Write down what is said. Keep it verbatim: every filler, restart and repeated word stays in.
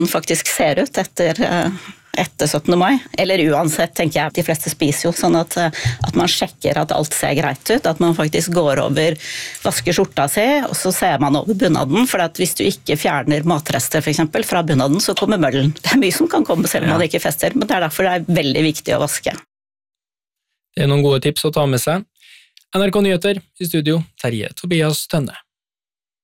den faktisk ser ut etter, etter syttende mai. Eller uansett, tenker jeg, de fleste spiser jo, sånn at, at man sjekker at alt ser greit ut, at man faktisk går over, vasker skjorta si, og så ser man over bunaden, for at hvis du ikke fjerner matrester for eksempel fra bunaden, så kommer møllen. Det er mye som kan komme selv om man ikke fester, men det er derfor det er veldig viktig å vaske. Det er noen gode tips å ta med seg. N R K Nyheter, i studio, Terje Tobias Tønne.